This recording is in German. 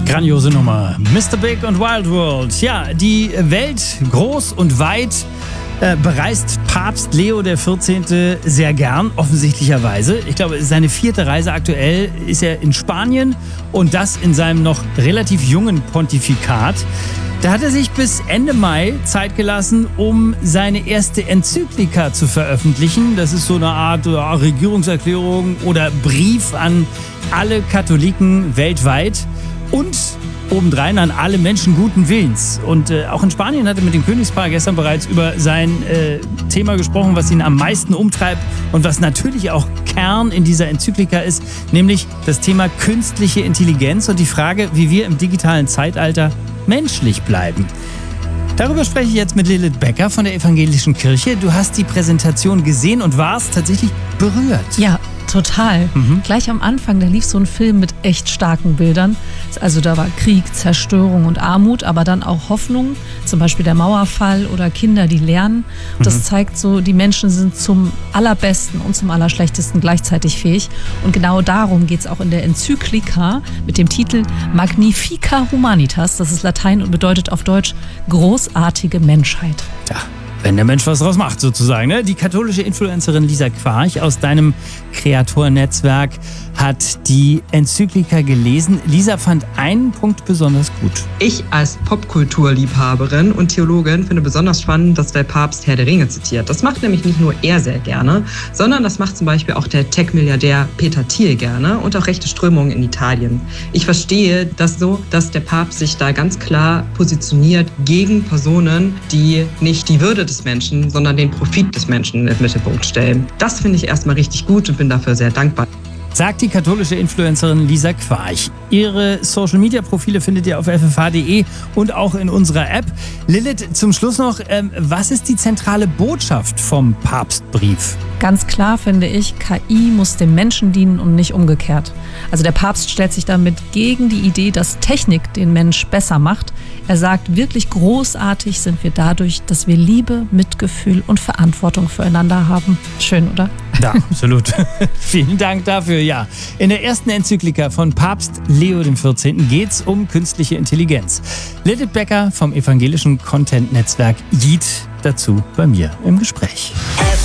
Grandiose Nummer. Mr. Big und Wild World. Ja, die Welt groß und weit bereist Papst Leo XIV. Sehr gern, offensichtlicherweise. Ich glaube, seine 4. Reise aktuell ist er in Spanien und das in seinem noch relativ jungen Pontifikat. Da hat er sich bis Ende Mai Zeit gelassen, um seine erste Enzyklika zu veröffentlichen. Das ist so eine Art Regierungserklärung oder Brief an alle Katholiken weltweit und obendrein an alle Menschen guten Willens. Und auch in Spanien hat er mit dem Königspaar gestern bereits über sein Thema gesprochen, was ihn am meisten umtreibt und was natürlich auch Kern in dieser Enzyklika ist, nämlich das Thema künstliche Intelligenz und die Frage, wie wir im digitalen Zeitalter menschlich bleiben. Darüber spreche ich jetzt mit Lilith Becker von der Evangelischen Kirche. Du hast die Präsentation gesehen und warst tatsächlich berührt. Ja, total. Gleich am Anfang, da lief so ein Film mit echt starken Bildern. Also da war Krieg, Zerstörung und Armut, aber dann auch Hoffnung, zum Beispiel der Mauerfall oder Kinder, die lernen. Und das zeigt so, die Menschen sind zum Allerbesten und zum Allerschlechtesten gleichzeitig fähig. Und genau darum geht es auch in der Enzyklika mit dem Titel Magnifica Humanitas. Das ist Latein und bedeutet auf Deutsch großartige Menschheit. Ja. Wenn der Mensch was draus macht, sozusagen. Ne? Die katholische Influencerin Lisa Quarch aus deinem Kreatornetzwerk hat die Enzyklika gelesen. Lisa fand einen Punkt besonders gut. Ich als Popkulturliebhaberin und Theologin finde besonders spannend, dass der Papst Herr der Ringe zitiert. Das macht nämlich nicht nur er sehr gerne, sondern das macht zum Beispiel auch der Tech-Milliardär Peter Thiel gerne und auch rechte Strömungen in Italien. Ich verstehe das so, dass der Papst sich da ganz klar positioniert gegen Personen, die nicht die Würde des Menschen, sondern den Profit des Menschen im Mittelpunkt stellen. Das finde ich erstmal richtig gut und bin dafür sehr dankbar. Sagt die katholische Influencerin Lisa Quarch. Ihre Social-Media-Profile findet ihr auf ffh.de und auch in unserer App. Lilith, zum Schluss noch, was ist die zentrale Botschaft vom Papstbrief? Ganz klar finde ich, KI muss dem Menschen dienen und nicht umgekehrt. Also der Papst stellt sich damit gegen die Idee, dass Technik den Mensch besser macht. Er sagt, wirklich großartig sind wir dadurch, dass wir Liebe, Mitgefühl und Verantwortung füreinander haben. Schön, oder? Ja, absolut. Vielen Dank dafür. Ja, in der ersten Enzyklika von Papst Leo XIV. Geht es um künstliche Intelligenz. Lilith Becker vom evangelischen Content-Netzwerk JIT dazu bei mir im Gespräch.